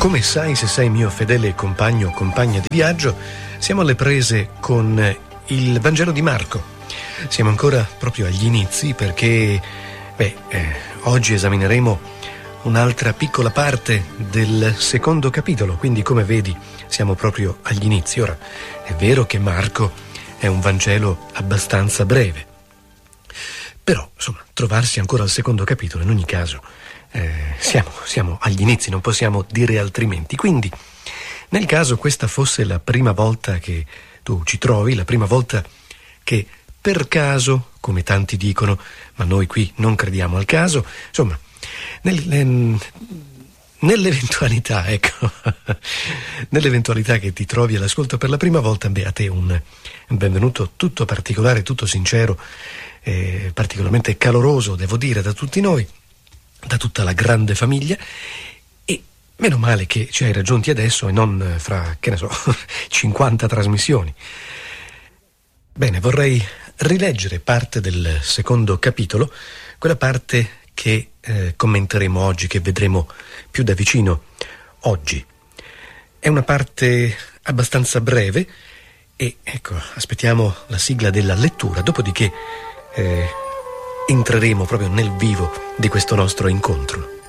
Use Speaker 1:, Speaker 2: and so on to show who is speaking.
Speaker 1: Come sai, se sei mio fedele compagno o compagna di viaggio, siamo alle prese con il Vangelo di Marco. Siamo ancora proprio agli inizi perché, oggi esamineremo un'altra piccola parte del secondo capitolo, quindi come vedi siamo proprio agli inizi. Ora, è vero che Marco è un Vangelo abbastanza breve, però, insomma, trovarsi ancora al secondo capitolo, in ogni caso, siamo agli inizi, non possiamo dire altrimenti. Quindi, nel caso questa fosse la prima volta che tu ci trovi, la prima volta che per caso, come tanti dicono, ma noi qui non crediamo al caso, insomma, nell'eventualità, ecco, nell'eventualità che ti trovi all'ascolto per la prima volta, a te un benvenuto tutto particolare, tutto sincero, particolarmente caloroso, devo dire, da tutti noi, da tutta la grande famiglia, e meno male che ci hai raggiunti adesso e non fra, 50 trasmissioni. Bene, vorrei rileggere parte del secondo capitolo, quella parte che commenteremo oggi, che vedremo più da vicino oggi. È una parte abbastanza breve e, ecco, aspettiamo la sigla della lettura, dopodiché entreremo proprio nel vivo di questo nostro incontro.